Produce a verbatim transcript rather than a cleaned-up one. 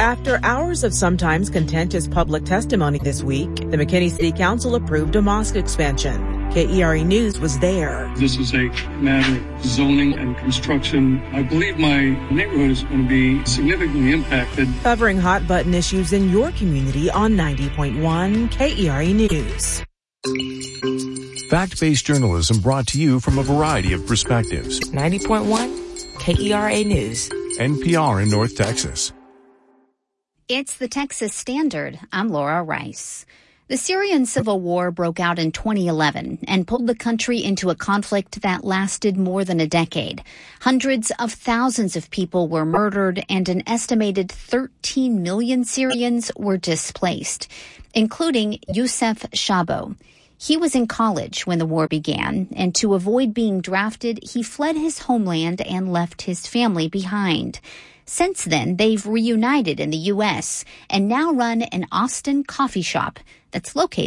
After hours of sometimes contentious public testimony this week, the McKinney City Council approved a mosque expansion. K E R A News was there. This is a matter of zoning and construction. I believe my neighborhood is going to be significantly impacted. Covering hot-button issues in your community on ninety point one K E R A News. Fact-based journalism brought to you from a variety of perspectives. ninety point one K E R A News. N P R in North Texas. It's the Texas Standard. I'm Laura Rice. The Syrian civil war broke out in twenty eleven and pulled the country into a conflict that lasted more than a decade. Hundreds of thousands of people were murdered and an estimated thirteen million Syrians were displaced, including Youssef Shabo. He was in college when the war began, and to avoid being drafted, he fled his homeland and left his family behind. Since then, they've reunited in the U S and now run an Austin coffee shop that's located